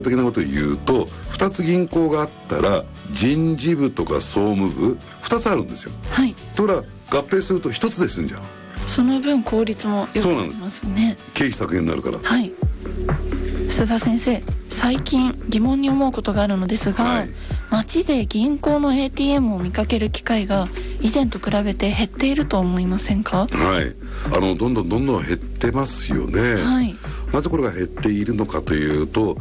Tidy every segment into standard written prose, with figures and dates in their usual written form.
的なことを言うと、2つ銀行があったら人事部とか総務部2つあるんですよ。 はい。 ところが合併すると1つで済んじゃう。 その分効率も良くなりますね。 経費削減になるから。 はい。須田先生、最近疑問に思うことがあるのですが、はい、街で銀行の ATM を見かける機会が以前と比べて減っていると思いませんか？ はい、どんどん減ってますよね。 はい。 なぜこれが減っているのかというと、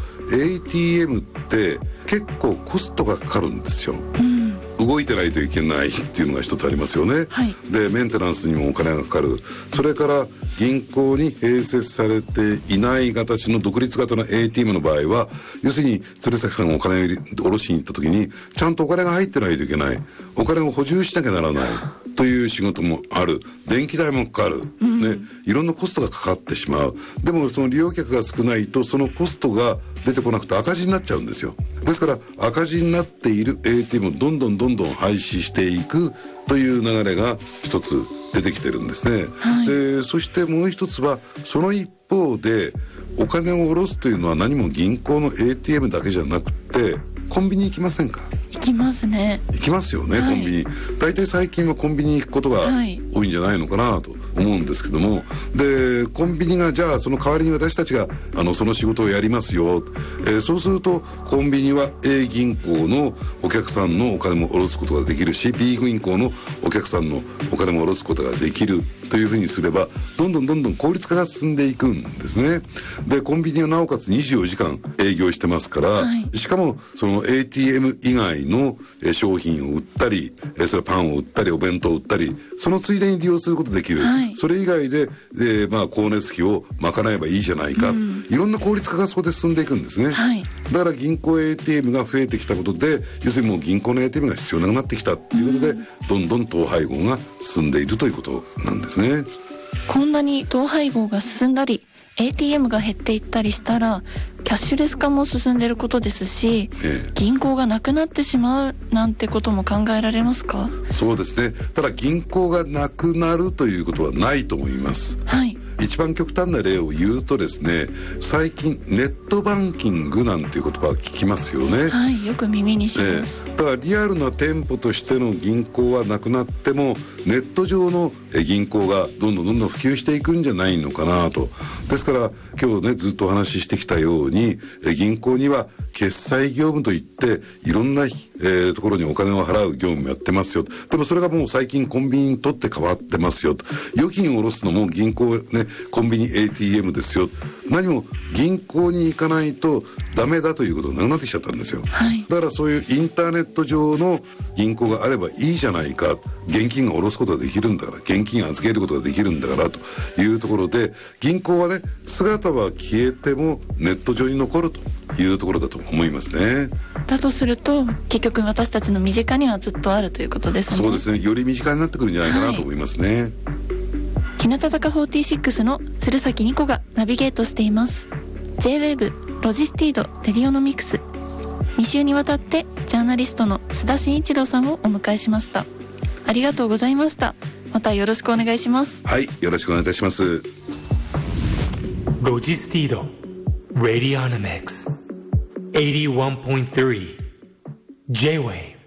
ATM って結構コストがかかるんですよ。動いてないといけないっていうのが一つありますよね。 はい、 でメンテナンスにもお金がかかる。それから銀行に併設されていない形の独立型の ATM の場合は、要するに鶴崎さんがお金を下ろしに行った時にちゃんとお金が入ってないといけない、お金を補充しなきゃならないという仕事もある。電気代もかかる、ね、いろんなコストがかかってしまう。でもその利用客が少ないとそのコストが出てこなくて赤字になっちゃうんですよ。ですから赤字になっている ATM をどんどん廃止していくという流れが一つ出てきてるんですね。 はい、 でそしてもう一つは、その一方でお金を下ろすというのは何も銀行の ATM だけじゃなくてコンビニ行きませんか？ 行きますね。 行きますよね、はい、コンビニ。大体最近はコンビニに行くことが多いんじゃないのかなと思うんですけども、でコンビニがじゃあその代わりに私たちがその仕事をやりますよ、そうするとコンビニは A 銀行のお客さんのお金も下ろすことができるし、 B 銀行のお客さんのお金も下ろすことができるというふうにすれば、どんどん効率化が進んでいくんですね。でコンビニはなおかつ24時間営業してますから、はい、しかもその ATM 以外の商品を売ったり、それパンを売ったりお弁当を売ったり、そのついでに利用することできる、はい、それ以外で、光熱費を賄えばいいじゃないか、いろんな効率化がそこで進んでいくんですね。 はい、 だから銀行 ATM が増えてきたことで、要するにもう銀行の ATM が必要なくなってきたということで、どんどん統廃合が進んでいるということなんですね。 こんなに統廃合が進んだり ATM が減っていったりしたら、キャッシュレス化も進んでいることですし、銀行がなくなってしまうなんてことも考えられますか？ そうですね。ただ銀行がなくなるということはないと思います。 はい。 一番極端な例を言うとですね、最近ネットバンキングなんていう言葉を聞きますよね。 はい、よく耳にします。 だからリアルな店舗としての銀行はなくなっても、ネット上の銀行がどんどん普及していくんじゃないのかなと。ですから今日ねずっとお話ししてきたように、銀行には決済業務といっていろんな、ところにお金を払う業務もやってますよ。でもそれがもう最近コンビニにとって変わってますよと。預金を下ろすのも銀行ね、コンビニ ATM ですよ。何も銀行に行かないとダメだということがなくなってきちゃったんですよ。 はい、 だからそういうインターネット上の銀行があればいいじゃないか、現金が下ろすことができるんだから、現金預けることができるんだからというところで、銀行はね姿は消えてもネット上に残るというところだと思いますね。 だとすると結局私たちの身近にはずっとあるということですね。 そうですね、より身近になってくるんじゃないかなと思いますね。はい、 日向坂46の鶴崎ニコがナビゲートしています。 J-WAVE ロジスティードレディオノミクス、2週にわたってジャーナリストの須田慎一郎さんをお迎えしました。ありがとうございました。またよろしくお願いします。 はい、よろしくお願いいたします。 ロジスティードレディオノミクス 81.3 J-WAVE